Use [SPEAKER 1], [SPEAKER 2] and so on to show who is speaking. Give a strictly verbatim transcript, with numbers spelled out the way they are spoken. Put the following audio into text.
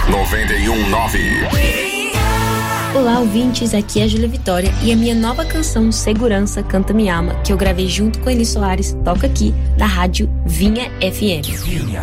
[SPEAKER 1] noventa e um nove.
[SPEAKER 2] Olá, ouvintes, aqui é a Júlia Vitória e a minha nova canção Segurança Canta Me Ama, que eu gravei junto com Eli Soares, toca aqui na rádio Vinha F M.
[SPEAKER 3] Vinha.